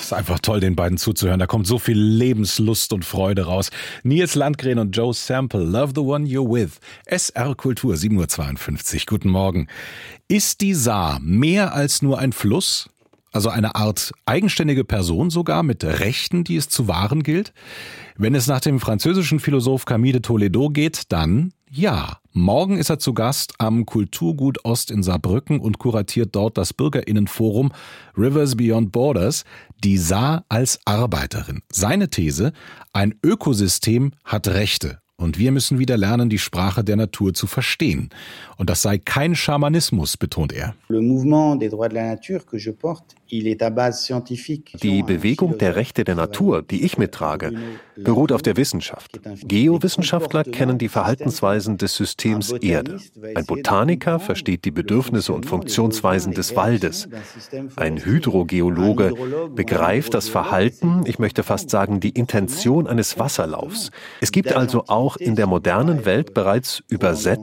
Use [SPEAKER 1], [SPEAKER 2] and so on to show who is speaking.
[SPEAKER 1] ist einfach toll, den beiden zuzuhören. Da kommt so viel Lebenslust und Freude raus. Nils Landgren und Joe Sample, Love the One You're With. SR Kultur, 7.52 Uhr. Guten Morgen. Ist die Saar mehr als nur ein Fluss? Also eine Art eigenständige Person sogar mit Rechten, die es zu wahren gilt? Wenn es nach dem französischen Philosoph Camille de Toledo geht, dann ja. Morgen ist er zu Gast am Kulturgut Ost in Saarbrücken und kuratiert dort das Bürgerinnenforum Rivers Beyond Borders, die Saar als Arbeiterin. Seine These: Ein Ökosystem hat Rechte. Und wir müssen wieder lernen, die Sprache der Natur zu verstehen. Und das sei kein Schamanismus, betont er.
[SPEAKER 2] Die Bewegung der Rechte der Natur, die ich mittrage, beruht auf der Wissenschaft. Geowissenschaftler kennen die Verhaltensweisen des Systems Erde. Ein Botaniker versteht die Bedürfnisse und Funktionsweisen des Waldes. Ein Hydrogeologe begreift das Verhalten, ich möchte fast sagen, die Intention eines Wasserlaufs. Es gibt also auch in der modernen Welt bereits übersetzt